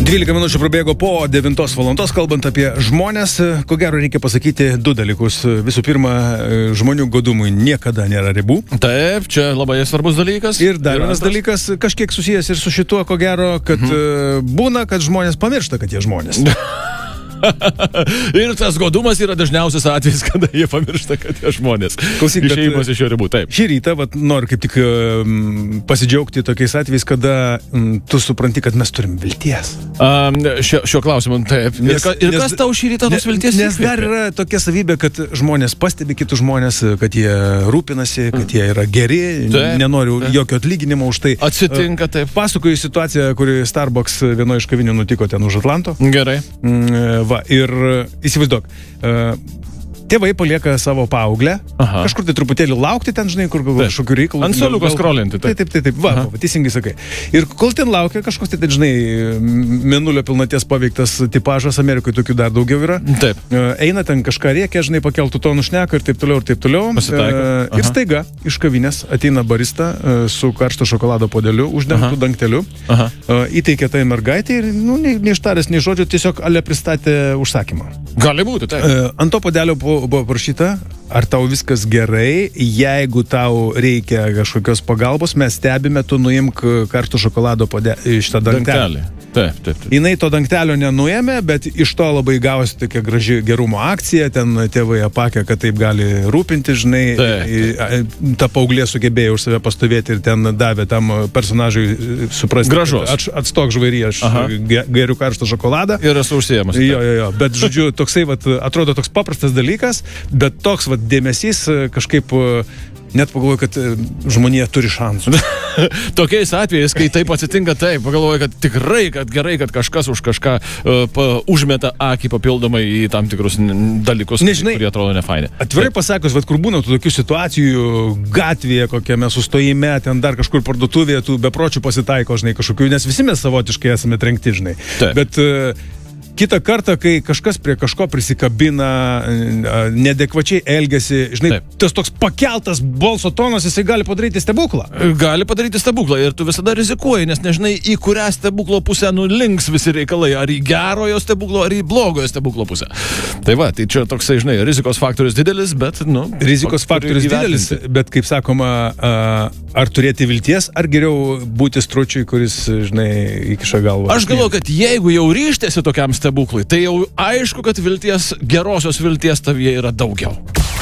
12 minučių prabėgo po 9 valandos, kalbant apie žmonės, ko gero reikia pasakyti du dalykus. Visų pirma, žmonių godumui niekada nėra ribų. Taip, čia labai svarbus dalykas. Ir dar vienas dalykas, kažkiek susijęs ir su šituo, ko gero, kad būna, kad žmonės pamiršta, kad jie žmonės. Ir tas godumas yra dažniausias atvejis, kada jie pamiršta, kad jie žmonės. Klausyk, išėjimas iš jo ribų, taip. Šį rytą, noriu kaip tik pasidžiaugti tokiais atvejais, kada tu supranti, kad mes turim vilties. Šio klausimu, taip. Ir kas tau šį rytą tos vilties? Nes dar yra tokia savybė, kad žmonės pastebi kitus žmonės, kad jie rūpinasi, kad jie yra geri, nenoriu jokio atlyginimo už tai. Atsitinka, taip. Pasakoju situaciją, kuri Starbucks vienoje iš kavinių nutiko ten už Atlanto. Gerai. Va, ir įsivaizduok, tėvai palieka savo paauglę, kažkur tai truputėlį laukti ten, žinai, kur kažkokių reikalų. Ant suoliuko skrolinti. Taip. Va, teisingai sakai. Ir kol ten laukia, kažkoks tai, žinai, mėnulio pilnaties paveiktas tipažas, Amerikoje tokių dar daugiau yra. Taip. Eina ten kažką rėkia, žinai, pakeltų tonų šneka ir taip toliau. Ir staiga iš kavinės ateina barista su karšto šokolado podeliu, uždengtų dangteliu, įteikė tai mergaitį ir, neištaręs nei žodžio, tiesiog ale pristatė užsakymą. Gali būti, taip. Ant to podelio buvo parašyta, ar tau viskas gerai, jeigu tau reikia kažkokios pagalbos, mes stebime, tu nuimk karšto šokolado šitą dangtelį. Taip. Jinai to dangtelio nenuėmė, bet iš to labai gavosi tokia graži gerumo akcija, ten tėvai apakė, kad taip gali rūpinti, žinai, ta paauglė sugebėjo už save pastovėti ir ten davė tam personažui suprasti. Gražus. Atstok žvairį, aš geriu karštą šokoladą. Ir esu užsiėmus. Jo, bet žodžiu, toksai, atrodo toks paprastas dalykas, bet toks dėmesys kažkaip net pagalvoju, kad žmonija turi šansų. Tokiais atvejais, kai taip atsitinka, taip, pagalvoju, kad tikrai, kad gerai, kad kažkas už kažką užmeta akį papildomai į tam tikrus dalykus, kurie atrodo nefaini. Atvirai pasakius, kur būna tokių situacijų gatvėje, kokiame sustojime, ten dar kažkur parduotuvėje, tų bepročių pasitaiko, žinai, kažkokių, nes visi mes savotiškai esame trenkti, žinai. Taip. Bet kitą kartą, kai kažkas prie kažko prisikabina, neadekvačiai elgiasi, žinai, tas toks pakeltas balso tonas, jisai gali padaryti stebuklą. Gali padaryti stebuklą ir tu visada rizikuoji, nes nežinai, į kurią stebuklo pusę nulinks visi reikalai, ar į gerojo stebuklo, ar į blogojo stebuklo pusę. Tai va, tai čia toksai, žinai, rizikos faktorius didelis, bet, rizikos faktorius didelis, bet, kaip sakoma, ar turėti vilties, ar geriau būti stručiui, kuris, žinai, įkiša galvą. Aš galvoju, kad jeigu jau ryštėsi tokiam stebuklui, tai jau aišku, kad gerosios vilties tavyje yra daugiau.